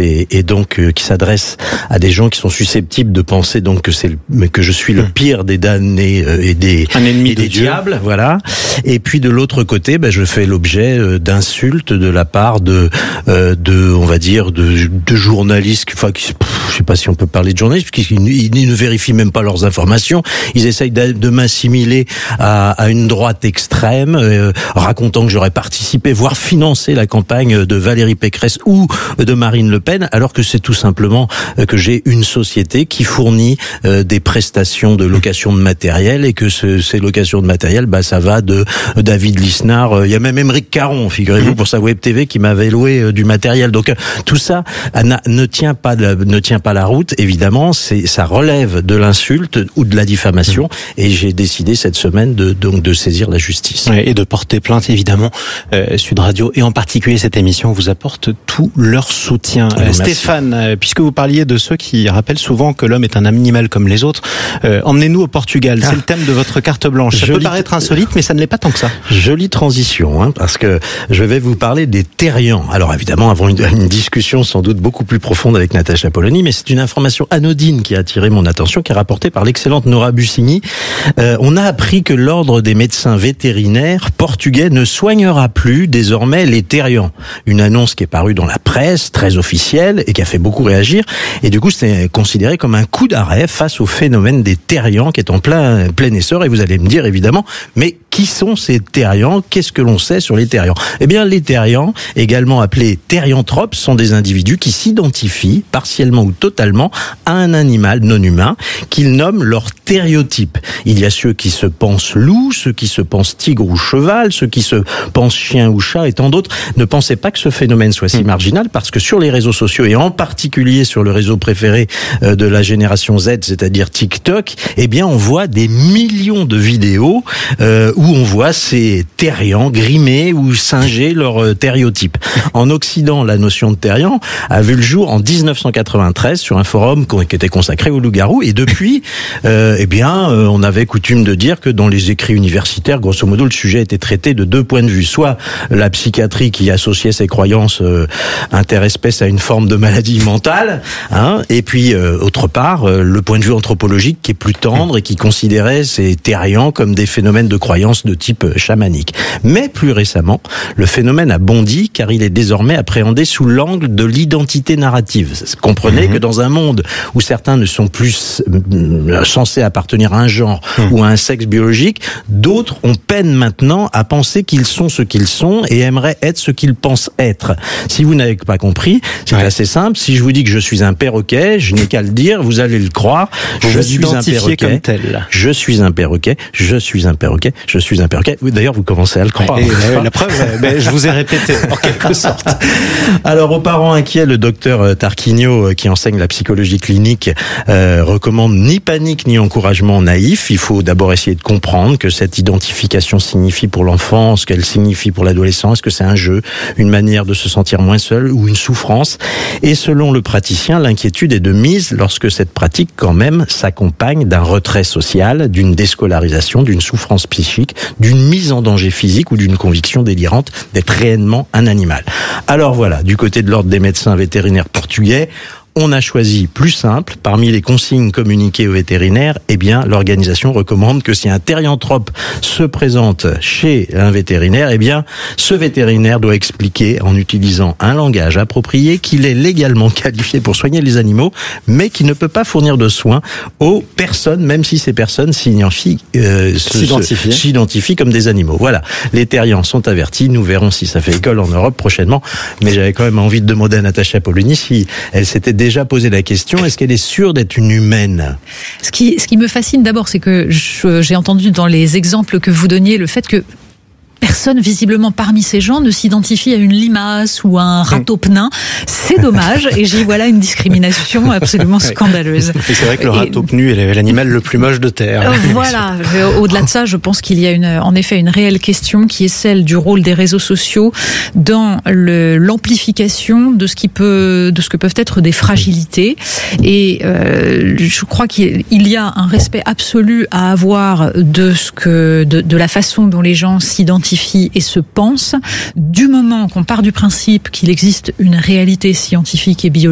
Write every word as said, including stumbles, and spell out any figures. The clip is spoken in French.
et, et donc euh, qui s'adresse à des gens qui sont susceptibles de penser donc que c'est le, que je suis le pire des damnés euh, et des, un ennemi et des de Dieu. diables, voilà. Et puis de l'autre côté, ben, je fais l'objet euh, d'insultes de la part de euh, de on va dire de, de journalistes, enfin qui, pff, je sais pas si on peut parler de journalistes, parce qu'ils ils ne vérifient même pas leurs informations. Ils essayent de, de m'assimiler à, à une droite extrême, euh, racontant que j'aurais participé, voire financé la campagne de Valérie Pécresse ou de Marine Le Pen, alors que c'est tout simplement que j'ai une société qui fournit euh, des prestations de location de matériel et que ce, ces locations de matériel, bah ça va de David Lisnard, il y a même Émeric Caron, figurez-vous, pour sa web T V qui m'avait loué euh, du matériel. Donc euh, tout ça euh, ne tient pas de, ne tient pas la route. Évidemment, c'est ça relève de l'insulte ou de la diffamation, et j'ai décidé cette semaine de donc de saisir la justice. Et de porter plainte, évidemment. Euh, Sud Radio et en particulier cette émission vous apporte tout leur soutien. Euh, Stéphane, euh, puisque vous parliez de ceux qui rappellent souvent que l'homme est un animal comme les autres, euh, emmenez-nous au Portugal. Ah. C'est le thème de votre carte blanche. Ça Jolie... peut paraître insolite, mais ça ne l'est pas tant que ça. Jolie transition, hein, parce que je vais vous parler des terriens. Alors évidemment, avant une, une discussion sans doute beaucoup plus profonde avec Natacha Polony, mais c'est une information anodine qui a attiré mon attention, qui est rapportée par l'excellente Nora Bussigny. Euh, on a appris que l'ordre des médecins vétérinaires portugais ne soignera plus désormais les terriens. Une annonce qui est parue dans la presse, très officielle, et qui a fait beaucoup réagir. Et du coup, c'est considéré comme un coup d'arrêt face au phénomène des terriens qui est en plein, plein essor. Et vous allez me dire, évidemment, mais qui sont ces terriens? Qu'est-ce que l'on sait sur les terriens? Eh bien, les terriens, également appelés therianthropes, sont des individus qui s'identifient, partiellement ou totalement, à un animal non humain, qu'ils nomment leur thériotype. Il y a ceux qui se pensent loups, ceux qui se pensent tigre ou cheval, ceux qui se pensent chien ou chat, et tant d'autres. Ne pensez pas que ce phénomène soit si marginal, parce que sur les réseaux sociaux, et en particulier sur le réseau préféré de la génération Z, c'est-à-dire TikTok, eh bien, on voit des millions de vidéos euh, où on voit ces terriens grimés ou singer leur thériotype. En Occident, la notion de terrien a vu le jour en dix-neuf cent quatre-vingt-treize sur un forum qui était consacré aux loups-garous, et depuis, euh, eh bien, euh, on avait coutume de dire que dans les écrits universitaires, grosso modo, le sujet était traité de deux points de vue. Soit la psychiatrie qui associait ses croyances euh, interespèces à une forme de maladie mentale, hein, et puis euh, autre part, euh, le point de vue anthropologique qui est plus tendre et qui considérait ces terriens comme des phénomènes de croyance de type chamanique. Mais plus récemment, le phénomène a bondi car il est désormais appréhendé sous l'angle de l'identité narrative. Comprenez mmh. que dans un monde où certains ne sont plus censés appartenir à un genre mmh. ou à un sexe biologique, d'autres ont peine maintenant à penser qu'ils sont ce qu'ils sont et aimeraient être ce qu'ils pensent être. Si vous n'avez pas compris, c'est ouais. assez simple. Si je vous dis que je suis un perroquet, je n'ai qu'à le dire, vous allez le croire. Vous je vous suis un perroquet. Comme tel. Je suis un perroquet. Je suis un perroquet. Je suis un perroquet. D'ailleurs, vous commencez à le croire. Et, euh, la preuve, ben, je vous ai répété en quelque sorte. Alors, aux parents inquiets, le docteur Tarquinio, qui enseigne la psychologie clinique, euh, recommande ni panique ni encouragement naïf. Il faut d'abord essayer de comprendre que cette identification signifie pour l'enfant ce qu'elle signifie pour l'adolescent. Est-ce que c'est un jeu, une manière de se sentir moins seul ou une souffrance? Et selon le praticien, l'inquiétude est de mise lorsque cette pratique, quand même, s'accompagne d'un retrait social, d'une déscolarisation, d'une souffrance psychique, d'une mise en danger physique ou d'une conviction délirante d'être réellement un animal. Alors voilà, du côté de l'ordre des médecins vétérinaires portugais, on a choisi plus simple. Parmi les consignes communiquées aux vétérinaires, eh bien, l'organisation recommande que si un therianthrope se présente chez un vétérinaire, eh bien, ce vétérinaire doit expliquer en utilisant un langage approprié qu'il est légalement qualifié pour soigner les animaux, mais qui ne peut pas fournir de soins aux personnes, même si ces personnes s'identifient, euh, s'identifient. s'identifient comme des animaux. Voilà. Les terriens sont avertis. Nous verrons si ça fait école en Europe prochainement. Mais j'avais quand même envie de demander à Natacha Polony si elle s'était déjà posé la question, est-ce qu'elle est sûre d'être une humaine? Ce qui, ce qui me fascine d'abord, c'est que je, j'ai entendu dans les exemples que vous donniez le fait que personne, visiblement, parmi ces gens ne s'identifie à une limace ou à un râteau-pnin. C'est dommage, et j'y vois là une discrimination absolument scandaleuse. Et c'est vrai que le râteau-pnu est l'animal le plus moche de terre. Voilà. Au-delà de ça, je pense qu'il y a une, en effet une réelle question qui est celle du rôle des réseaux sociaux dans le, l'amplification de ce qui peut, de ce que peuvent être des fragilités. Et euh, je crois qu'il y a un respect absolu à avoir de ce que, de, de la façon dont les gens s'identifient et se pense, du moment qu'on part du principe qu'il existe une réalité scientifique et biologique